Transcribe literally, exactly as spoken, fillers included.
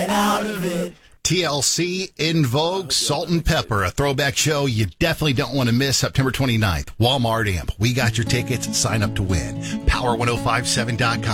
get out of it. T L C, In Vogue, Salt and Pepper, a throwback show you definitely don't want to miss September twenty-ninth. Walmart Amp. We got your tickets. Sign up to win. Power ten fifty-seven dot com.